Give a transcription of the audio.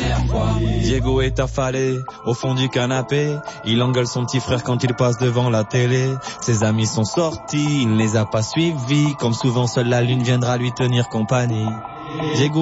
Diego est affalé au fond du canapé. Il engueule son petit frère quand il passe devant la télé. Ses amis sont sortis, il ne les a pas suivis. Comme souvent, seule la lune viendra lui tenir compagnie. Diego